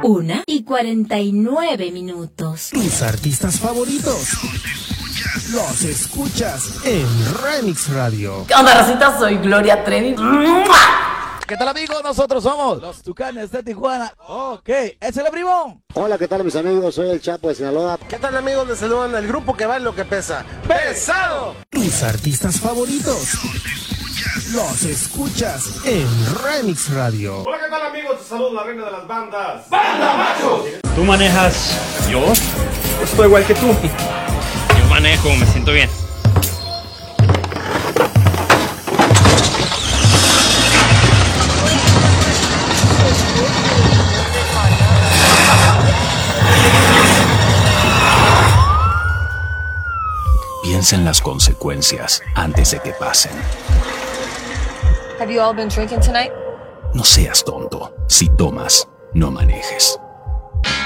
1:49. Tus artistas favoritos los escuchas en Remix Radio. ¿Qué onda, racita? Soy Gloria Trevi. ¿Qué tal, amigos? Nosotros somos los Tucanes de Tijuana. Ok, es el primo. Hola, ¿qué tal, mis amigos? Soy el Chapo de Sinaloa. ¿Qué tal, amigos? Les saludan el grupo que va en lo que pesa. ¡Pesado! Tus artistas favoritos los escuchas en Remix Radio. Hola, ¿qué tal, amigos? Te saludo la reina de las bandas. ¡Banda Machos! ¿Tú manejas? ¿Yo? Estoy igual que tú. Yo manejo, me siento bien. Piensa en las consecuencias antes de que pasen. Have you all been drinking tonight? No seas tonto. Si tomas, no manejes.